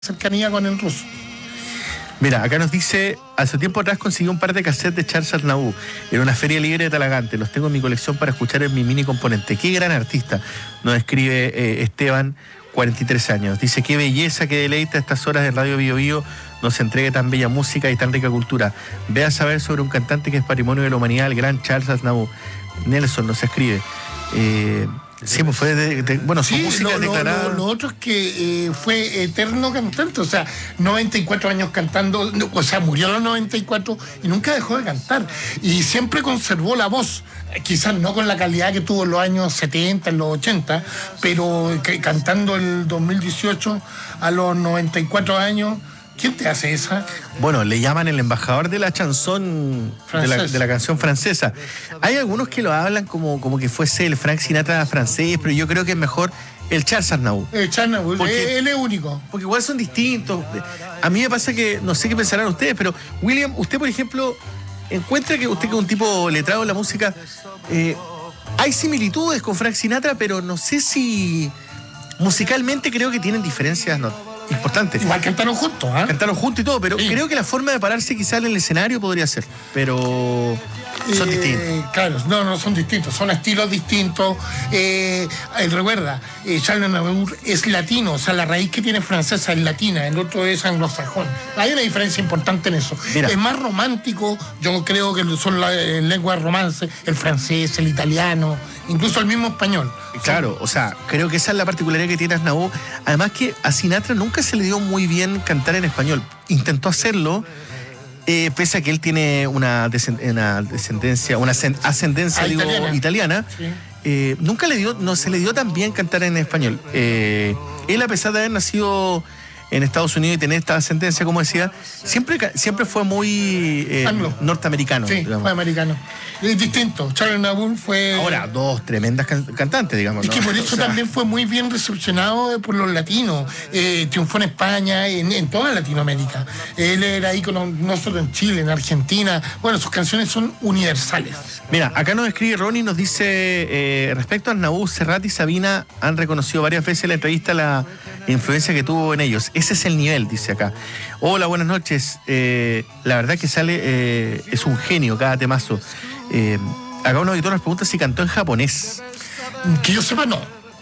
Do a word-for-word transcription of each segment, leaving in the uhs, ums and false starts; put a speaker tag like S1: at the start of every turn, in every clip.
S1: cercanía con el ruso.
S2: Mira, acá nos dice, hace tiempo atrás conseguí un par de cassettes de Charles Aznavour en una feria libre de Talagante. Los tengo en mi colección para escuchar en mi mini componente. Qué gran artista, nos escribe eh, Esteban, cuarenta y tres años. Dice, qué belleza, qué deleita a estas horas de Radio Bio Bio nos entregue tan bella música y tan rica cultura. Ve a saber sobre un cantante que es patrimonio de la humanidad, el gran Charles Aznavour. Nelson nos escribe. Eh, sí, pues fue de, de, bueno, su
S1: sí,
S2: música
S1: lo,
S2: declarada.
S1: Lo, lo, lo otro es que eh, fue eterno cantante, o sea, noventa y cuatro años cantando, o sea, murió a los noventa y cuatro y nunca dejó de cantar. Y siempre conservó la voz, quizás no con la calidad que tuvo en los años setenta, en los ochenta, pero que, cantando el dos mil dieciocho a los noventa y cuatro años. ¿Quién te hace esa?
S2: Bueno, le llaman el embajador de la chanson, de la, de la canción francesa. Hay algunos que lo hablan como, como que fuese el Frank Sinatra francés, pero yo creo que es mejor el Charles Aznavour.
S1: El Charles Aznavour, porque, él es único.
S2: Porque igual son distintos. A mí me pasa que, no sé qué pensarán ustedes, pero William, usted por ejemplo, encuentra que usted que es un tipo letrado en la música, eh, hay similitudes con Frank Sinatra, pero no sé si musicalmente creo que tienen diferencias, ¿no? Importante.
S1: Igual cantaron juntos, ¿eh?
S2: Cantaron juntos y todo, pero sí. Creo que la forma de pararse quizás en el escenario podría ser, pero son eh, distintos.
S1: Claro, no, no son distintos, son estilos distintos. Eh, recuerda, eh, Charles Aznavour es latino, o sea, la raíz que tiene francesa es latina, el otro es anglosajón. Hay una diferencia importante en eso. Mira. Es más romántico, yo creo que son las eh, lenguas romance, el francés, el italiano, incluso el mismo español.
S2: Claro, o sea, creo que esa es la particularidad que tiene Aznavour. Además que a Sinatra nunca se le dio muy bien cantar en español. Intentó hacerlo, eh, pese a que él tiene una, descend- una descendencia, una ascendencia, ah, digo, italiana. italiana sí. eh, nunca le dio, no se le dio tan bien cantar en español. Eh, él, a pesar de haber nacido en Estados Unidos y tener esta ascendencia, como decía, siempre, siempre fue muy eh, norteamericano.
S1: Sí, digamos. Fue americano. Es distinto. Charles Aznavour fue...
S2: Ahora, dos tremendas can- cantantes, digamos.
S1: Es
S2: ¿no?
S1: que por eso o sea... también fue muy bien recepcionado por los latinos. Eh, triunfó en España, en, en toda Latinoamérica. Él era ícono no solo en Chile, en Argentina. Bueno, sus canciones son universales.
S2: Mira, acá nos escribe Ronnie, nos dice, eh, respecto a Aznavour, Serrat y Sabina han reconocido varias veces en la entrevista la influencia que tuvo en ellos. Ese es el nivel, dice acá. Hola, buenas noches. Eh, la verdad que sale, eh, es un genio cada temazo. Eh, acá un auditor nos pregunta si cantó en japonés.
S1: Que yo sepa, no.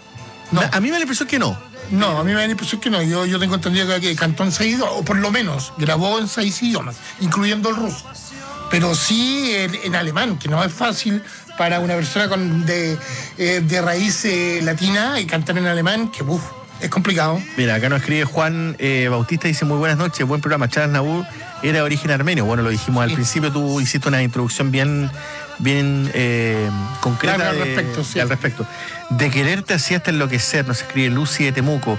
S1: no.
S2: A mí me da la impresión que no.
S1: No, a mí me da la impresión que no. Yo, yo tengo entendido que, que cantó en seis idiomas, o por lo menos grabó en seis idiomas, incluyendo el ruso. Pero sí en, en alemán, que no es fácil para una persona con de, eh, de raíz eh, latina y cantar en alemán, que uff. Es complicado.
S2: Mira, acá nos escribe Juan eh, Bautista, dice muy buenas noches, buen programa. Charles Aznavour era de origen armenio. Bueno, lo dijimos sí. Al principio, tú hiciste una introducción bien, bien eh, concreta
S1: claro,
S2: de,
S1: al, respecto, sí.
S2: al respecto. De quererte así hasta enloquecer, nos escribe Lucy de Temuco.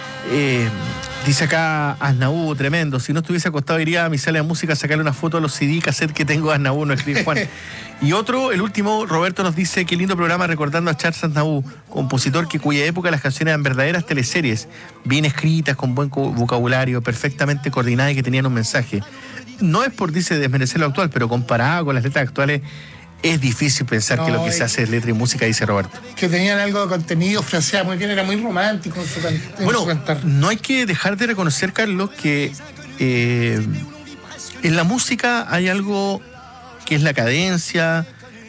S2: Eh, dice acá Aznavour, tremendo. Si no estuviese acostado iría a mi sala de música a sacarle una foto a los C D cassette que tengo de Aznavour, nos escribe Juan. Y otro, el último, Roberto nos dice, qué lindo programa recordando a Charles Aznavour, compositor que cuya época las canciones eran verdaderas teleseries, bien escritas, con buen vocabulario, perfectamente coordinadas y que tenían un mensaje. No es por, dice, desmerecer lo actual, pero comparado con las letras actuales, es difícil pensar no, que lo que se hace es letra y música, dice Roberto.
S1: Que tenían algo de contenido, fraseaba muy bien, era muy romántico en su, can- en
S2: bueno,
S1: su cantar.
S2: No hay que dejar de reconocer, Carlos, que eh, en la música hay algo que es la cadencia,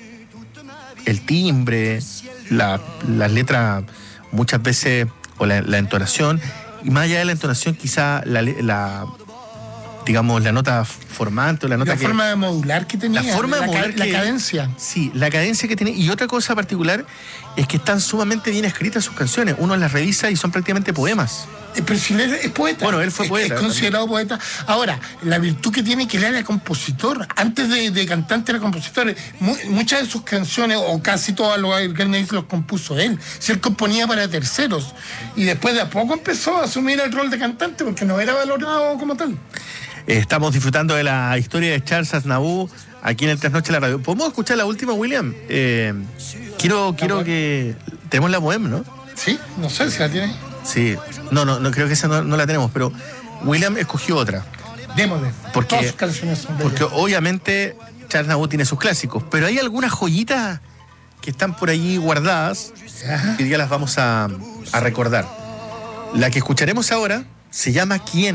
S2: el timbre, la, las letras muchas veces, o la, la entonación, y más allá de la entonación quizá la, la digamos, la nota formante o la nota
S1: la
S2: que...
S1: La forma de modular que tenía.
S2: La forma de
S1: la,
S2: modular
S1: ca-
S2: que,
S1: la cadencia.
S2: Sí, la cadencia que tiene. Y otra cosa particular es que están sumamente bien escritas sus canciones. Uno las revisa y son prácticamente poemas.
S1: Pero si él es poeta.
S2: Bueno, él fue poeta.
S1: Es, es considerado
S2: también.
S1: poeta. Ahora, la virtud que tiene que él era compositor. Antes de, de cantante era compositor. Mu- muchas de sus canciones, o casi todas los que él me dice, los compuso él. Si él componía para terceros. Y después de a poco empezó a asumir el rol de cantante porque no era valorado como tal.
S2: Estamos disfrutando de la historia de Charles Aznavour aquí en el Trasnoche de la Radio. ¿Podemos escuchar la última, William? Eh, quiero quiero que... Tenemos la Bohème, ¿no?
S1: Sí, no sé si la tiene.
S2: Sí, no, no, no creo que esa no, no la tenemos, pero William escogió otra.
S1: Démosle.
S2: Porque,
S1: Todas sus canciones son
S2: porque obviamente Charles Aznavour tiene sus clásicos, pero hay algunas joyitas que están por allí guardadas y ya las vamos a, a recordar. La que escucharemos ahora Se llama ¿Quién?